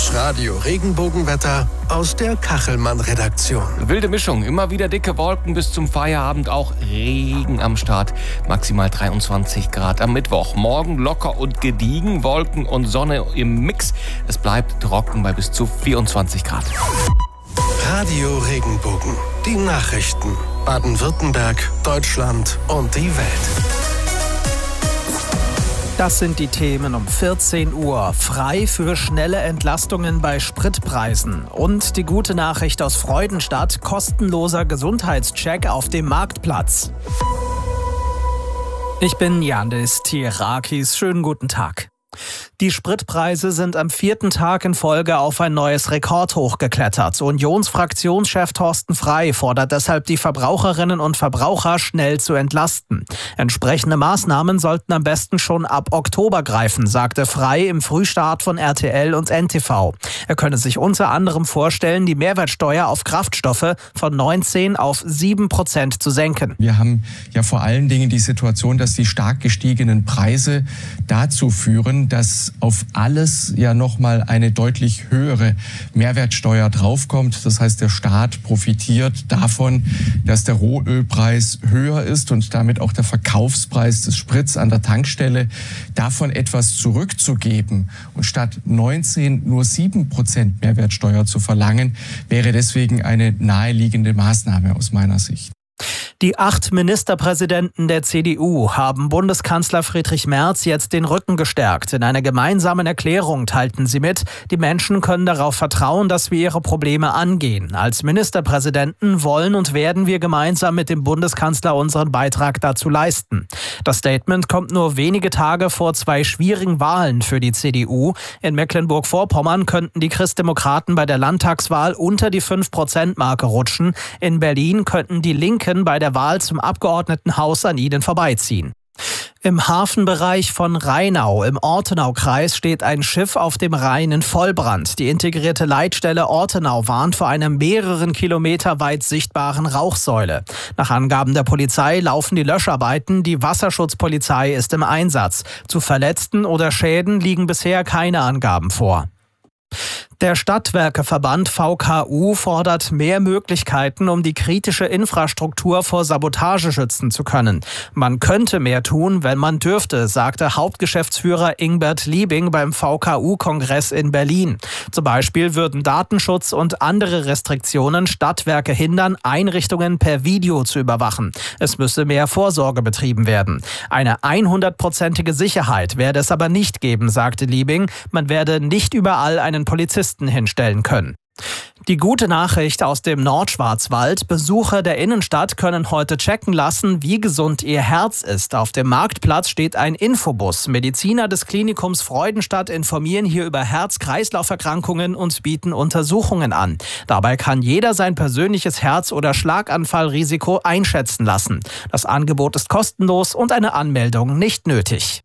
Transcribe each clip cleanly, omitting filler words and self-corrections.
Das Radio Regenbogenwetter aus der Kachelmann-Redaktion. Wilde Mischung, immer wieder dicke Wolken bis zum Feierabend, auch Regen am Start. Maximal 23 Grad am Mittwoch. Morgen locker und gediegen, Wolken und Sonne im Mix. Es bleibt trocken bei bis zu 24 Grad. Radio Regenbogen, die Nachrichten. Baden-Württemberg, Deutschland und die Welt. Das sind die Themen um 14 Uhr. Frei für schnelle Entlastungen bei Spritpreisen. Und die gute Nachricht aus Freudenstadt: kostenloser Gesundheitscheck auf dem Marktplatz. Ich bin Yandis Tirakis. Schönen guten Tag. Die Spritpreise sind am 4. Tag in Folge auf ein neues Rekordhoch geklettert. Unionsfraktionschef Thorsten Frey fordert deshalb die Verbraucherinnen und Verbraucher schnell zu entlasten. Entsprechende Maßnahmen sollten am besten schon ab Oktober greifen, sagte Frey im Frühstart von RTL und NTV. Er könne sich unter anderem vorstellen, die Mehrwertsteuer auf Kraftstoffe von 19 auf 7% zu senken. Wir haben ja vor allen Dingen die Situation, dass die stark gestiegenen Preise dazu führen, dass auf alles ja nochmal eine deutlich höhere Mehrwertsteuer draufkommt. Das heißt, der Staat profitiert davon, dass der Rohölpreis höher ist und damit auch der Verkaufspreis des Sprits an der Tankstelle, davon etwas zurückzugeben und statt 19 nur 7% Mehrwertsteuer zu verlangen, wäre deswegen eine naheliegende Maßnahme aus meiner Sicht. Die 8 Ministerpräsidenten der CDU haben Bundeskanzler Friedrich Merz jetzt den Rücken gestärkt. In einer gemeinsamen Erklärung teilten sie mit, die Menschen können darauf vertrauen, dass wir ihre Probleme angehen. Als Ministerpräsidenten wollen und werden wir gemeinsam mit dem Bundeskanzler unseren Beitrag dazu leisten. Das Statement kommt nur wenige Tage vor 2 schwierigen Wahlen für die CDU. In Mecklenburg-Vorpommern könnten die Christdemokraten bei der Landtagswahl unter die 5%-Marke rutschen. In Berlin könnten die Linken bei der Wahl zum Abgeordnetenhaus an ihnen vorbeiziehen. Im Hafenbereich von Rheinau im Ortenaukreis steht ein Schiff auf dem Rhein in Vollbrand. Die integrierte Leitstelle Ortenau warnt vor einer mehreren Kilometer weit sichtbaren Rauchsäule. Nach Angaben der Polizei laufen die Löscharbeiten. Die Wasserschutzpolizei ist im Einsatz. Zu Verletzten oder Schäden liegen bisher keine Angaben vor. Der Stadtwerkeverband VKU fordert mehr Möglichkeiten, um die kritische Infrastruktur vor Sabotage schützen zu können. Man könnte mehr tun, wenn man dürfte, sagte Hauptgeschäftsführer Ingbert Liebing beim VKU-Kongress in Berlin. Zum Beispiel würden Datenschutz und andere Restriktionen Stadtwerke hindern, Einrichtungen per Video zu überwachen. Es müsse mehr Vorsorge betrieben werden. Eine 100%ige Sicherheit werde es aber nicht geben, sagte Liebing. Man werde nicht überall einen Polizisten hinstellen können. Die gute Nachricht aus dem Nordschwarzwald: Besucher der Innenstadt können heute checken lassen, wie gesund ihr Herz ist. Auf dem Marktplatz steht ein Infobus. Mediziner des Klinikums Freudenstadt informieren hier über Herz-Kreislauf-Erkrankungen und bieten Untersuchungen an. Dabei kann jeder sein persönliches Herz- oder Schlaganfallrisiko einschätzen lassen. Das Angebot ist kostenlos und eine Anmeldung nicht nötig.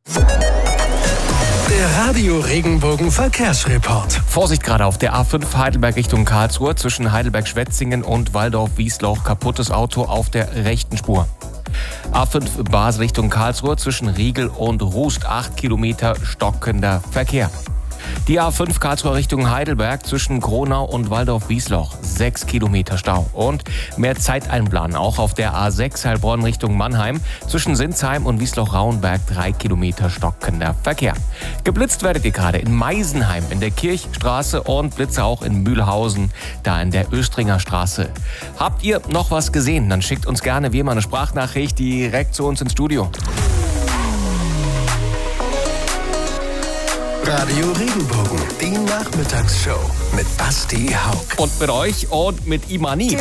Der Radio Regenbogen Verkehrsreport. Vorsicht gerade auf der A5 Heidelberg Richtung Karlsruhe zwischen Heidelberg-Schwetzingen und Waldorf-Wiesloch. Kaputtes Auto auf der rechten Spur. A5 Basel Richtung Karlsruhe zwischen Riegel und Rust 8 Kilometer stockender Verkehr. Die A5 Karlsruhe Richtung Heidelberg zwischen Gronau und Waldorf-Wiesloch 6 Kilometer Stau. Und mehr Zeit einplanen, auch auf der A6 Heilbronn Richtung Mannheim zwischen Sinsheim und Wiesloch-Rauenberg 3 Kilometer stockender Verkehr. Geblitzt werdet ihr gerade in Meisenheim in der Kirchstraße und Blitze auch in Mühlhausen, da in der Östringer Straße. Habt ihr noch was gesehen? Dann schickt uns gerne wie immer eine Sprachnachricht direkt zu uns ins Studio. Radio Regenbogen, die Nachmittagsshow mit Basti Haug. Und mit euch und mit Imani.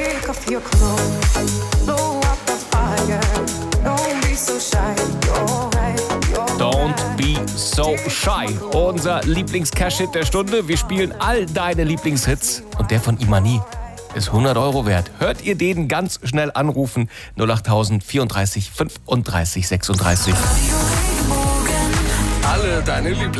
Don't be so shy. Unser Lieblings-Cash-Hit der Stunde. Wir spielen all deine Lieblingshits. Und der von Imani ist 100 € wert. Hört ihr den, ganz schnell anrufen. 08000 34 35 36. Alle deine Lieblings